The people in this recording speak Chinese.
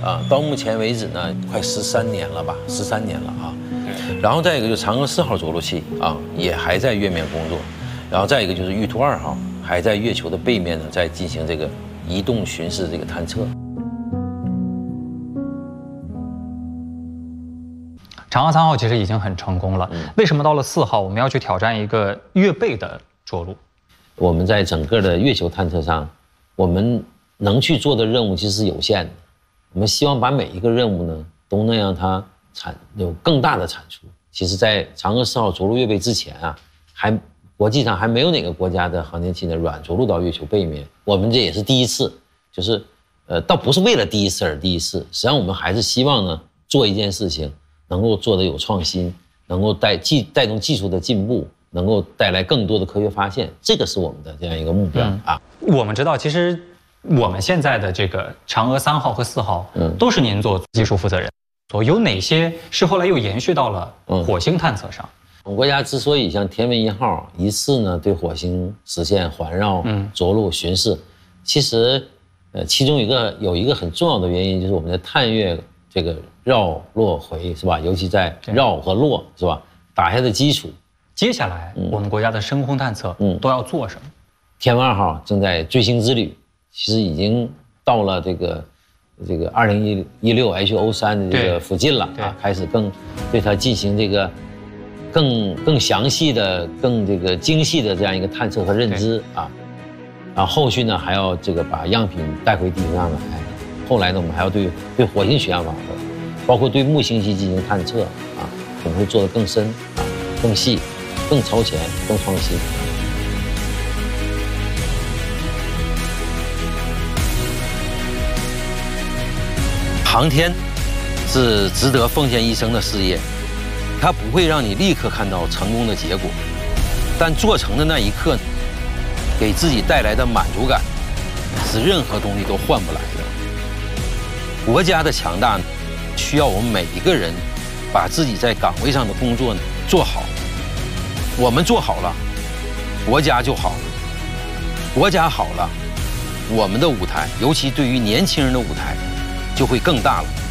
啊，到目前为止呢，快13年了吧，13年了啊。然后再一个就是嫦娥4号着陆器啊，也还在月面工作。然后再一个就是玉兔2号还在月球的背面呢，在进行这个移动巡视这个探测。 嫦娥3号其实已经很成功了，为什么到了4号我们要去挑战一个月背的着陆？ 我们在整个的月球探测上，我们能去做的任务其实是有限的。我们希望把每一个任务呢，都能让它有更大的产出。其实，在嫦娥4号着陆月背之前啊，国际上还没有哪个国家的航天器呢软着陆到月球背面。我们这也是第一次，就是倒不是为了第一次而第一次，实际上我们还是希望呢做一件事情能够做得有创新，能够带动技术的进步，能够带来更多的科学发现，这个是我们的这样一个目标啊。 我们知道，其实我们现在的这个嫦娥3号和4号，都是您做技术负责人。有哪些是后来又延续到了火星探测上？ 我们国家之所以像天问1号一次呢对火星实现环绕、着陆、巡视，其实其中有一个很重要的原因，就是我们在探月这个绕落回是吧？尤其在绕和落是吧？打下的基础。 接下来我们国家的深空探测都要做什么？ 天问2号正在追星之旅，其实已经到了这个2016 HO3的这个附近了啊，开始对它进行这个更详细的、更这个精细的这样一个探测和认知啊。然后后续呢还要这个把样品带回地球上来。后来呢，我们还要对火星取样网络，包括对木星系进行探测啊，我们会做得更深啊、更细、更超前、更创新。航天是值得奉献一生的事业，它不会让你立刻看到成功的结果，但做成的那一刻，给自己带来的满足感，是任何东西都换不来的。国家的强大需要我们每一个人把自己在岗位上的工作做好。我们做好了，国家就好了；国家好了，我们的舞台，尤其对于年轻人的舞台，就会更大了。